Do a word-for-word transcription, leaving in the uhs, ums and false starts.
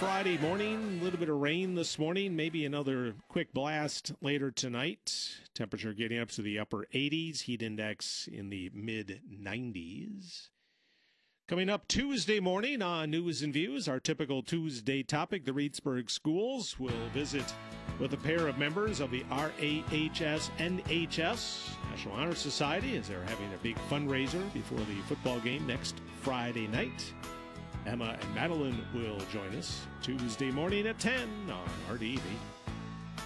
Friday morning. A little bit of rain this morning. Maybe another quick blast later tonight. Temperature getting up to the upper eighties. Heat index in the mid nineties. Coming up Tuesday morning on News and Views, our typical Tuesday topic, the Reedsburg Schools will visit with a pair of members of the R A H S N H S, National Honor Society, as they're having a big fundraiser before the football game next Friday night. Emma and Madeline will join us Tuesday morning at ten on R D E V.